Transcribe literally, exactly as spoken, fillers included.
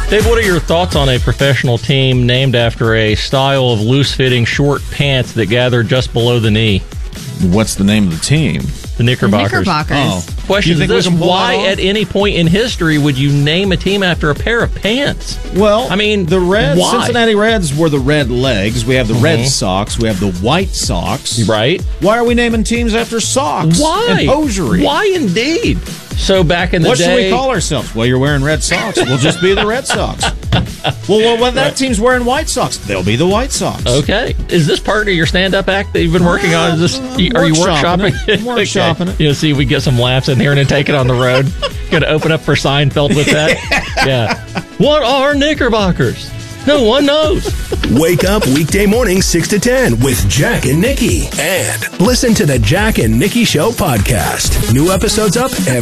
Dave, what are your thoughts on a professional team named after a style of loose-fitting short pants that gather just below the knee? What's the name of the team? The Knickerbockers. The Knickerbockers. Oh. Question is this, why at any point in history would you name a team after a pair of pants? Well, I mean, the Reds, why? Cincinnati Reds were the Red Legs. We have the Mhm. Red Sox. We have the White Sox. Right. Why are we naming teams after socks? Why? And hosiery. Why indeed? So back in the what day... should we call ourselves? Well, you're wearing red socks. We'll just be the Red Sox. Well, well, when that Right. team's wearing white socks, they'll be the White Sox. Okay. Is this part of your stand-up act that you've been working on? Is this, Uh, are you workshopping workshopping? it. I'm workshopping okay. it. You know, see if we get some laughs in here and then take it on the road. Going to open up for Seinfeld with that? Yeah. What are Knickerbockers? No one knows. Wake up weekday morning six to ten with Jack and Nikki. And listen to the Jack and Nikki Show podcast. New episodes up every